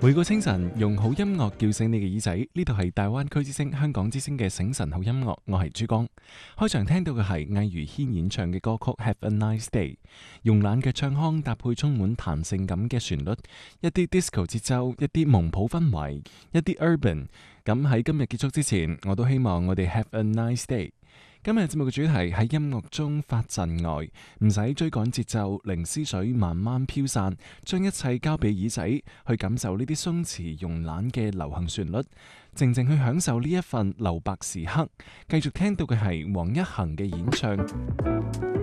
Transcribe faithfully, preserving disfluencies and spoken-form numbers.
每個清晨用好音樂叫醒你嘅耳仔，呢度係大灣區之聲、香港之聲嘅醒晨好音樂，我係珠江。開場聽到嘅係魏如萱演唱嘅歌曲《Have a Nice Day》，慵懶嘅唱腔搭配充滿彈性感嘅旋律，一啲 disco 節奏，一啲蒙普氛圍，一啲 urban。咁喺今日結束之前，我都希望我哋 Have a Nice Day。今日節目嘅主題喺音樂中發陣外，唔使追趕節奏，令思緒慢慢飄散，將一切交俾耳仔去感受呢啲鬆弛慵懶嘅流行旋律，靜靜去享受呢一份留白時刻。繼續聽到嘅係黃一恆嘅演唱。